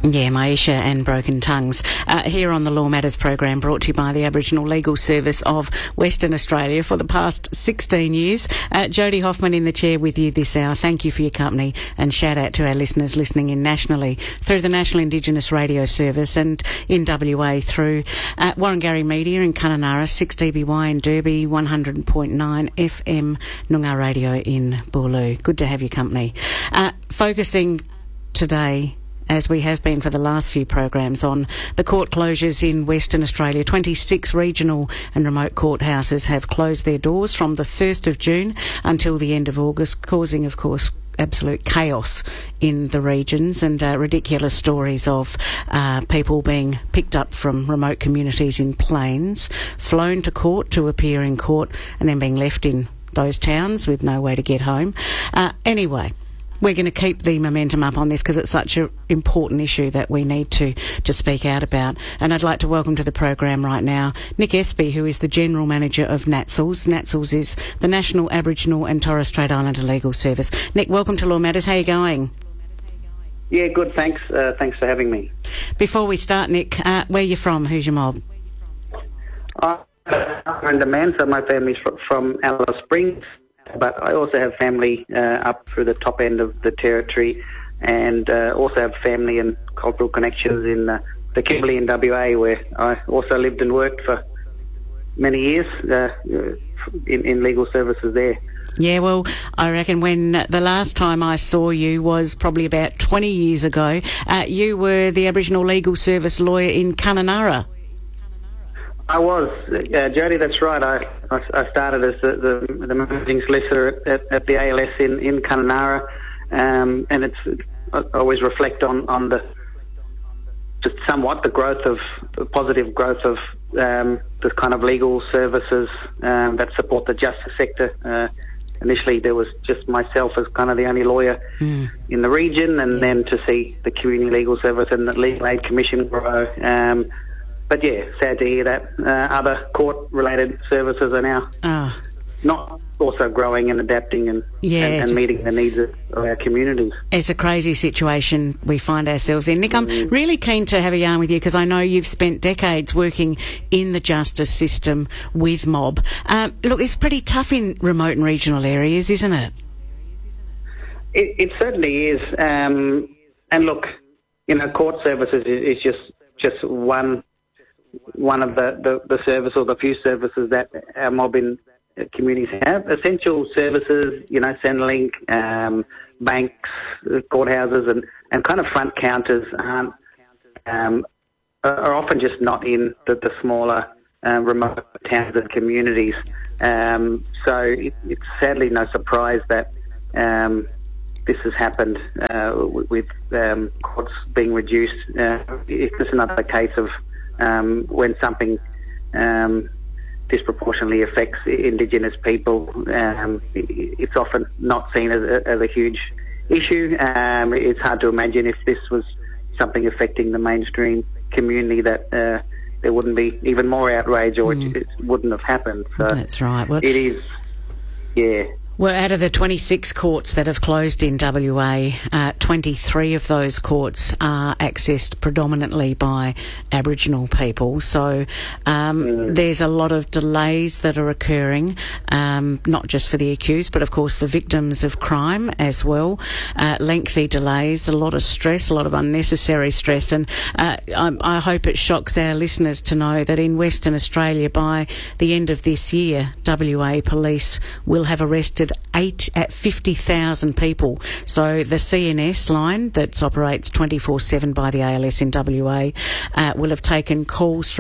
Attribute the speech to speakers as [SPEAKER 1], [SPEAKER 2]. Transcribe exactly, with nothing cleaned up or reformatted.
[SPEAKER 1] Yeah, Maisha and Broken Tongues. Uh, here on the Law Matters program, brought to you by the Aboriginal Legal Service of Western Australia for the past sixteen years. Uh, Jody Hoffman in the chair with you this hour. Thank you for your company, and shout out to our listeners listening in nationally through the National Indigenous Radio Service and in W A through uh, Warringah Media in Kununurra, six D B Y in Derby, one hundred point nine F M Noongar Radio in Boorloo. Good to have your company. Uh, focusing today, as we have been for the last few programs, on the court closures in Western Australia. twenty-six regional and remote courthouses have closed their doors from the first of June until the end of August, causing, of course, absolute chaos in the regions and uh, ridiculous stories of uh, people being picked up from remote communities in planes, flown to court to appear in court, and then being left in those towns with no way to get home. Uh, anyway, we're going to keep the momentum up on this because it's such an important issue that we need to, to speak out about. And I'd like to welcome to the program right now Nick Espy, who is the General Manager of NATSLS. NATSLS is the National Aboriginal and Torres Strait Islander Legal Service. Nick, welcome to Law Matters. How are you going?
[SPEAKER 2] Yeah, good, thanks. Uh, thanks for having me.
[SPEAKER 1] Before we start, Nick, uh, where are you from? Who's your mob?
[SPEAKER 2] I'm a man, so my family's from Alice Springs. But I also have family uh, up through the top end of the territory, and uh, also have family and cultural connections in uh, the Kimberley in W A, where I also lived and worked for many years uh, in, in legal services there.
[SPEAKER 1] Yeah, well, I reckon when the last time I saw you was probably about twenty years ago, uh, you were the Aboriginal Legal Service lawyer in Kununurra.
[SPEAKER 2] I was, uh, Jody, that's right. I, I, I started as the, the, the managing solicitor at, at the A L S in, in Kununurra, um, and it's I always reflect on, on the just somewhat the growth of, the positive growth of um, the kind of legal services um, that support the justice sector. Uh, initially there was just myself as kind of the only lawyer mm. in the region, and yeah. then to see the Community Legal Service and the Legal Aid Commission grow. Um, But yeah, sad to hear that uh, other court-related services are now oh. not also growing and adapting and,
[SPEAKER 1] yeah,
[SPEAKER 2] and, and meeting the needs of, of our communities.
[SPEAKER 1] It's a crazy situation we find ourselves in. Nick, I'm mm. really keen to have a yarn with you because I know you've spent decades working in the justice system with mob. Um, look, it's pretty tough in remote and regional areas, isn't it?
[SPEAKER 2] It, it certainly is. Um, and look, you know, court services is, is just, just one... one of the, the, the service or the few services that our mob in communities have. Essential services, you know, Centrelink, um, banks, courthouses and, and kind of front counters aren't, um, are often just not in the, the smaller uh, remote towns and communities. Um, so it, it's sadly no surprise that um, this has happened uh, with um, courts being reduced. Uh, it's another case of Um, when something um, disproportionately affects Indigenous people, um, it's often not seen as a, as a huge issue. Um, it's hard to imagine if this was something affecting the mainstream community that uh, there wouldn't be even more outrage, or mm. it, it wouldn't have happened. So
[SPEAKER 1] that's right. Well,
[SPEAKER 2] it is, yeah.
[SPEAKER 1] Well, out of the twenty-six courts that have closed in W A, uh, twenty-three of those courts are accessed predominantly by Aboriginal people. So um, mm. there's a lot of delays that are occurring, um, not just for the accused, but of course for victims of crime as well. Uh, lengthy delays, a lot of stress, a lot of unnecessary stress. And uh, I, I hope it shocks our listeners to know that in Western Australia, by the end of this year, W A Police will have arrested eight at fifty thousand people. So the C N S line that operates twenty-four seven by the A L S in W A uh, will have taken calls from